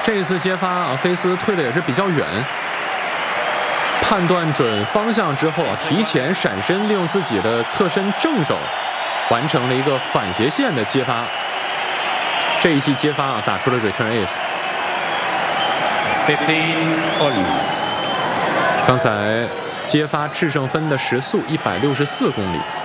这一次接发啊，菲斯退的也是比较远，判断准方向之后啊，提前闪身，利用自己的侧身正手，完成了一个反斜线的接发。这一记接发啊，打出了 return ace。刚才接发制胜分的时速164公里。